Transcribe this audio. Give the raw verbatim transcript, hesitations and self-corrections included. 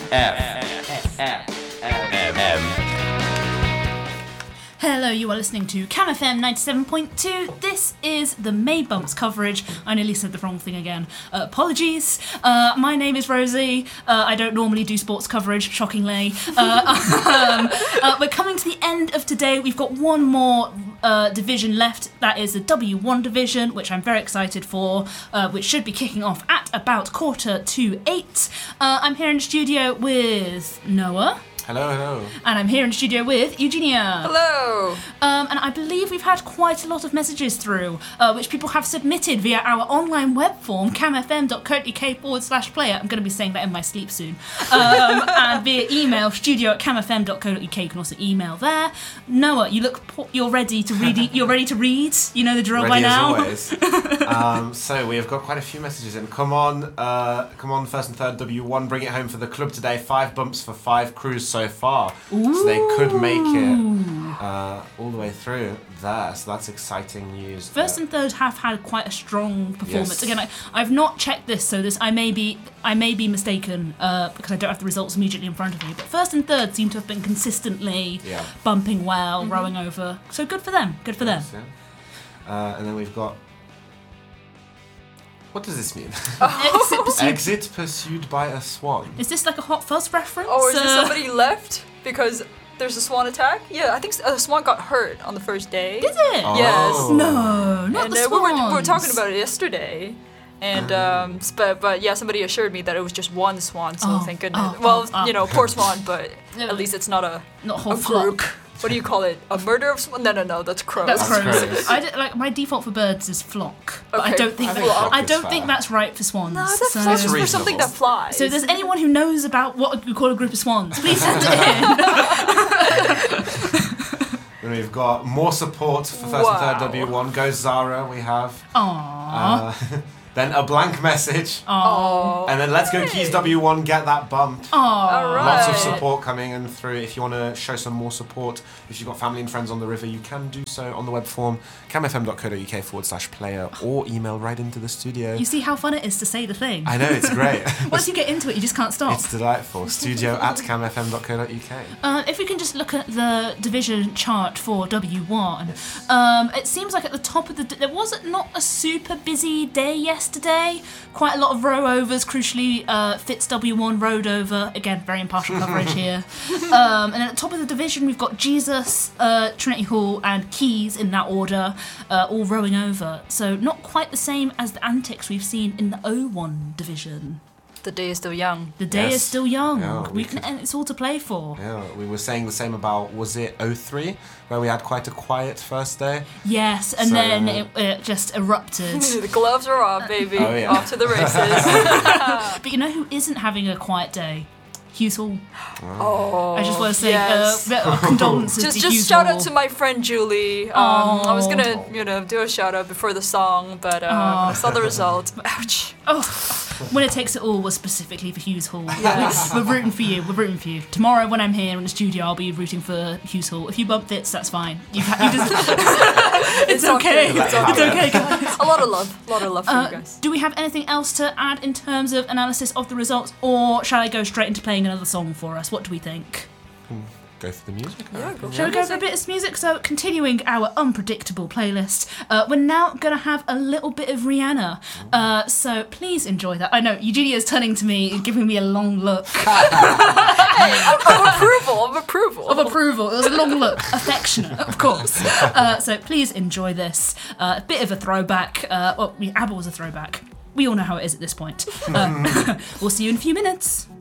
F F M M. Hello, you are listening to Cam F M ninety-seven point two. This is the May Bumps coverage. I nearly said the wrong thing again. Uh, apologies. Uh, my name is Rosie. Uh, I don't normally do sports coverage, shockingly. Uh, um, uh, we're coming to the end of today. We've got one more uh, division left. That is the W one division, which I'm very excited for, uh, which should be kicking off at about quarter to eight. Uh, I'm here in the studio with Noah. Hello, hello. And I'm here in the studio with Eugenia. Hello. Um, and I believe we've had quite a lot of messages through, uh, which people have submitted via our online web form, camfm.co.uk forward slash player. I'm going to be saying that in my sleep soon. Um, and via email, studio at camfm.co.uk. You can also email there. Noah, you look, po- you're ready to read. E- you're ready to read. You know the drill Ready by now. as always. um, so we have got quite a few messages in. Come on, uh, come on, first and third W one, bring it home for the club today. Five bumps for five crews so far. Ooh. So they could make it uh, all the way through there. So that's exciting news. First uh, and third have had quite a strong performance. Yes. Again, I, I've not checked this, so this I may be I may be mistaken uh, because I don't have the results immediately in front of me. But first and third seem to have been consistently Yeah. bumping well, mm-hmm. rowing over. So good for them. Good for yes, them. Yeah. Uh, and then we've got. What does this mean? Exit pursued. Exit pursued by a swan. Is this like a Hot Fuzz reference? Oh, is uh, there somebody left because there's a swan attack? Yeah, I think a swan got hurt on the first day. Did it? Oh. Yes. No, not and the uh, we, swans. were, we were talking about it yesterday. And um, but but yeah, somebody assured me that it was just one swan. So Oh, thank goodness. oh, well, oh, oh. you know, poor swan, but at least it's not a Not a whole a group. flock. What do you call it? A murder of swan? No, no, no. That's crows. That's That's crows. crows. I did, like my default for birds is flock, but I Okay. don't think I that, think flock I is don't fair. think that's right for swans. No, that's, so, that's for reasonable. something that flies. so if there's anyone who knows about what we call a group of swans, please send it in. Then we've got more support for first Wow. and third W one. Go Zara, we have. Aww. Uh, then a blank message. Oh. And then let's go Hey. Keys W one, get that bump. Aww. All right. Lots of support coming in through. If you want to show some more support, if you've got family and friends on the river, you can do so on the web form, camfm.co.uk forward slash player, or email right into the studio. You see how fun it is to say the thing. I know, it's great. Once you get into it, you just can't stop. It's delightful. Studio at camfm.co.uk. Uh, if we can just look at the division chart for W one, um, it seems like at the top of the... There was not a super busy day yesterday. Quite a lot of row overs, crucially, uh, Fitz W one rowed over. Again, very impartial coverage here. Um, and at the top of the division, we've got Jesus, uh, Trinity Hall, and Keys in that order, uh, all rowing over. So not quite the same as the antics we've seen in the O one division. The day is still young. The day Yes. is still young. Yeah, we we can, could- and it's all to play for. Yeah, we were saying the same about, was it oh three, where we had quite a quiet first day? Yes, and So- then it, it just erupted. The gloves are off, baby. Oh, yeah. Off to the races. But you know who isn't having a quiet day? Hughes Hall. Oh, I just want to say yes. uh, bit of condolences just to just Hughes shout Hall. out to my friend Julie. Um, I was Oh. gonna you know do a shout out before the song, but uh, when I saw the result. Ouch. Oh, When It Takes It All was specifically for Hughes Hall. Yes. We're rooting for you. We're rooting for you. Tomorrow when I'm here in the studio, I'll be rooting for Hughes Hall. If you bump Fitz, that's fine. You, ha- you just, it's, okay. okay. It's, it's okay, guys. A lot of love. A lot of love for Uh, you guys. do we have anything else to add in terms of analysis of the results, or shall I go straight into playing another song for us? What do we think? Go for the music? Yeah, go Shall we go for a bit of music? So, continuing our unpredictable playlist, uh, we're now going to have a little bit of Rihanna. Uh, so, please enjoy that. I know, Eugenia's turning to me and giving me a long look Of approval. Of approval. of approval. It was a long look. Affectionate, of course. Uh, so, please enjoy this. Uh, a bit of a throwback. Uh, well, I mean, ABBA was a throwback. We all know how it is at this point. Uh, we'll see you in a few minutes.